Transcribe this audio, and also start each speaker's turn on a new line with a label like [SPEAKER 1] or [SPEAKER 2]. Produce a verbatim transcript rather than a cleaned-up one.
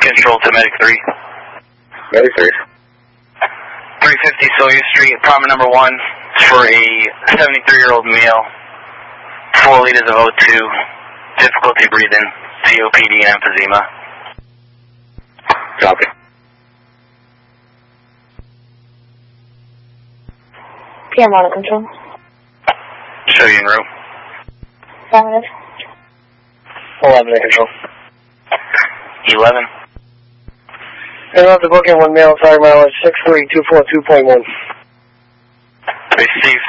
[SPEAKER 1] Control to Medic three.
[SPEAKER 2] Medic three.
[SPEAKER 1] three fifty Sawyer Street, apartment number one, for a seventy-three-year-old male, four liters of O two, difficulty breathing, C O P D and emphysema.
[SPEAKER 2] Copy.
[SPEAKER 3] P M auto control.
[SPEAKER 1] Show you in room.
[SPEAKER 3] Five.
[SPEAKER 2] eleven in control.
[SPEAKER 1] eleven.
[SPEAKER 2] Interrupt the booking, one male, target mileage six three two four two point one.
[SPEAKER 1] Receive.